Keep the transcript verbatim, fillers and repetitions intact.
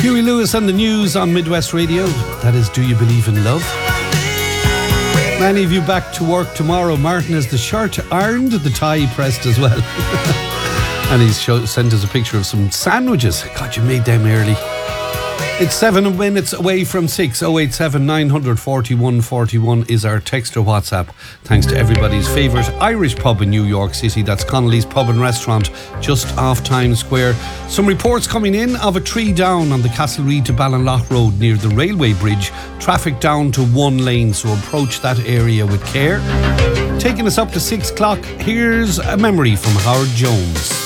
Huey Lewis and the News on Midwest Radio. That is Do You Believe in Love? Many of you back to work tomorrow. Martin has the shirt ironed, the tie pressed as well. And he's show, sent us a picture of some sandwiches. God, you made them early. It's seven minutes away from six. oh eight seven, nine four one, four one is our text or WhatsApp. Thanks to everybody's favourite Irish pub in New York City. That's Connolly's Pub and Restaurant, just off Times Square. Some reports coming in of a tree down on the Castlereagh to Ballinlough Road near the railway bridge. Traffic down to one lane, so approach that area with care. Taking us up to six o'clock, here's a memory from Howard Jones.